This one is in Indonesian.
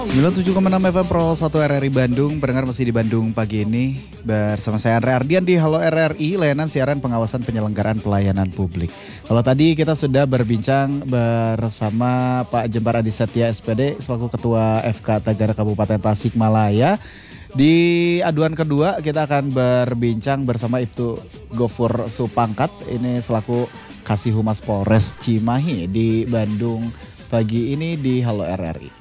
97,6 FM Pro 1 RRI Bandung, pendengar masih di Bandung pagi ini bersama saya Andre Ardian di Halo RRI, layanan siaran pengawasan penyelenggaraan pelayanan publik. Kalau tadi kita sudah berbincang bersama Pak Jembar Adi Setia SPD selaku Ketua FK Tagara Kabupaten Tasikmalaya. Di aduan kedua kita akan berbincang bersama Ibtu Gofur Supangkat, ini selaku Kasih Humas Polres Cimahi di Bandung pagi ini di Halo RRI.